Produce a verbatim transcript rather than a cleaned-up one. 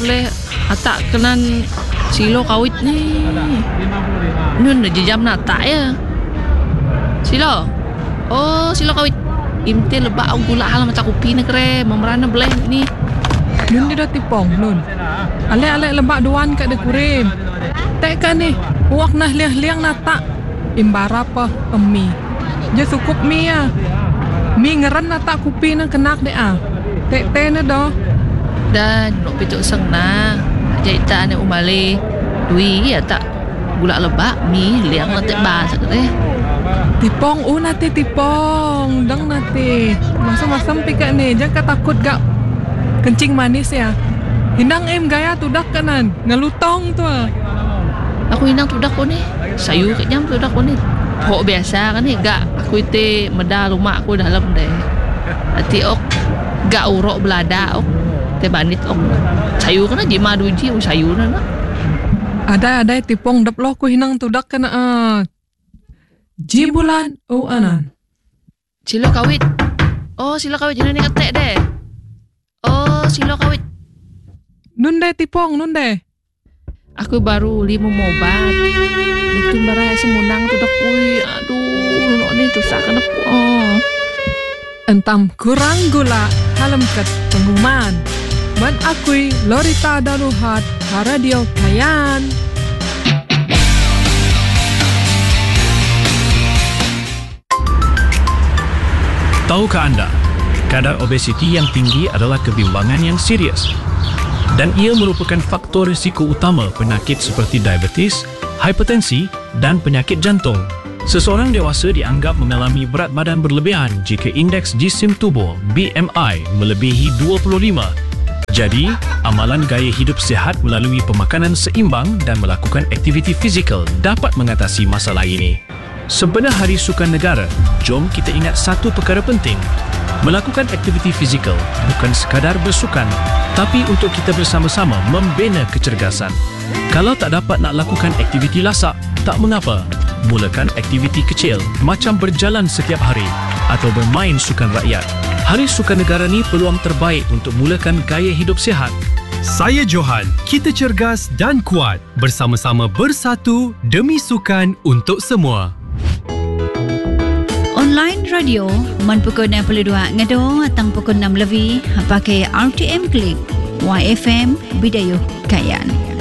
boleh atak kenan silo kawit ni. Nun jam nak tak ya. Silo. Oh, silo kawit. Imte lebak au gula hal macam kopi ni kere, memerana boleh ni. Nun dia dah tipong nun. Ale-ale lebak duan kat de kurim. Tak kan ni. Puak nah liang-liang nak tak. Imbara apa emi. Je cukup mi ya. Mi ngeran nak tak kopi nak kenak de ah. Tek-tek na do. Dan nak pituk seng na. Jaita ni umale. Dui ya tak gula lebak mi liang letek bas kere. Tipong oh nanti tipong. Dang nanti. Masa-masa pika ni. Jangan takut gak kencing manis ya. Hinang em gaya tudak kanan. Ngelutong tu ah. Aku hinang tudak ko ni. Sayu kat jam tudak ko ni. Hok biasa kan ni. Gak aku ite medal rumah aku dalam deh. Hati ok. Gak urok belada ok. Te banit ok. Sayu kan jima duji oh sayu na nak. Ada-ada tipong dap lo ku hinang tudak kana ah. Jibulan o anan. Silo kawit. Oh, silo kawit jina ni ketek deh. Oh, silo kawit. Nun deh tipong, nun deh. Aku baru lima mobat. Itu barai semunang tu dak ui. Aduh, nok ni tu sak kena oh. Entam kurang gula halam kat pengumuman. Man akui Lorita Daluhat Radio Kayan. Tahukah anda, kadar obesiti yang tinggi adalah kebimbangan yang serius dan ia merupakan faktor risiko utama penyakit seperti diabetes, hipertensi dan penyakit jantung. Seseorang dewasa dianggap mengalami berat badan berlebihan jika indeks jisim tubuh B M I melebihi dua puluh lima. Jadi, amalan gaya hidup sihat melalui pemakanan seimbang dan melakukan aktiviti fizikal dapat mengatasi masalah ini. Sebenar Hari Sukan Negara, jom kita ingat satu perkara penting. Melakukan aktiviti fizikal bukan sekadar bersukan, tapi untuk kita bersama-sama membina kecergasan. Kalau tak dapat nak lakukan aktiviti lasak, tak mengapa. Mulakan aktiviti kecil macam berjalan setiap hari atau bermain sukan rakyat. Hari Sukan Negara ni peluang terbaik untuk mulakan gaya hidup sihat. Saya Johan, kita cergas dan kuat. Bersama-sama bersatu demi sukan untuk semua. Online radio man pukul enam puluh dua ngado atang pukul enam lebih pakai R T M Klik Y F M Bidayuh Kayan.